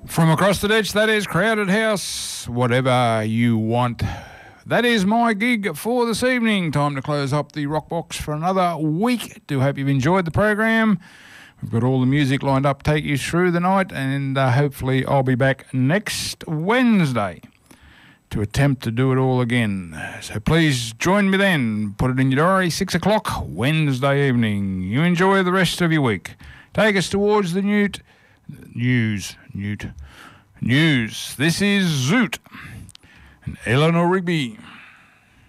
From across the ditch, that is Crowded House, whatever you want. That is my gig for this evening. Time to close up the Rock Box for another week. Do hope you've enjoyed the program. We've got all the music lined up to take you through the night, and hopefully I'll be back next Wednesday to attempt to do it all again. So please join me then. Put it in your diary, 6 o'clock Wednesday evening. You enjoy the rest of your week. Take us towards the news. This is Zoot and Eleanor Rigby.